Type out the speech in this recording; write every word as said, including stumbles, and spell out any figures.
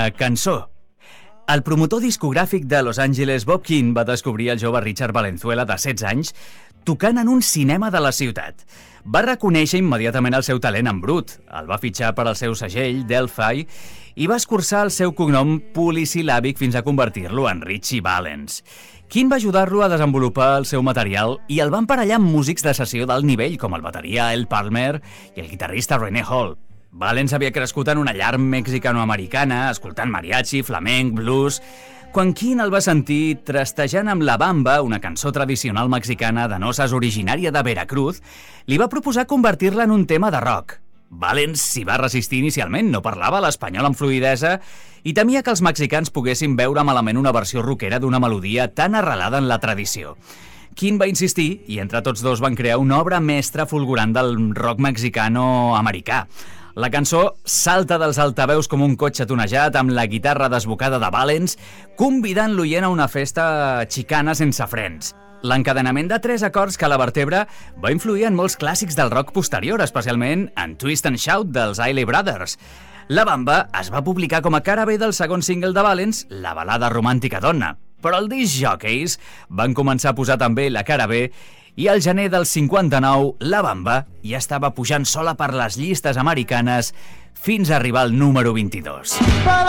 una cançó. El promotor discogràfic de Los Angeles, Bob Keane, va descobrir el jove Richard Valenzuela, de setze anys, tocant en un cinema de la ciutat. Va reconèixer immediatament el seu talent en brut, el va fitxar per al seu segell, Delphi, i va escurçar el seu cognom polisil·làbic fins a convertir-lo en Richie Valens. Keane va ajudar-lo a desenvolupar el seu material i el va emparellar amb músics de sessió d'alt nivell, com el bateria El Palmer i el guitarrista René Hall. Valens havia crescut en una llar mexicano-americana, escoltant mariachi, flamenc, blues. Quan Keane el va sentir trastejant amb La Bamba, una cançó tradicional mexicana de noces originària de Veracruz, li va proposar convertir-la en un tema de rock. Valens s'hi va resistir inicialment, no parlava l'espanyol amb fluïdesa i temia que els mexicans poguessin veure malament una versió rockera d'una melodia tan arrelada en la tradició. Keane va insistir i entre tots dos van crear una obra mestra fulgurant del rock mexicano-americà. La cançó salta dels altaveus com un cotxe tonejat amb la guitarra desbocada de Valens, convidant l'oient a una festa xicana sense frens. L'encadenament de tres acords que la vertebra va influir en molts clàssics del rock posterior, especialment en Twist and Shout dels Isley Brothers. La Bamba es va publicar com a cara B del segon single de Valens, la balada romàntica Donna, però els disc jockeys van començar a posar també la cara B i al gener del cinquanta-nou la Bamba ja estava pujant sola per les llistes americanes fins a arribar al número vint-i-dos.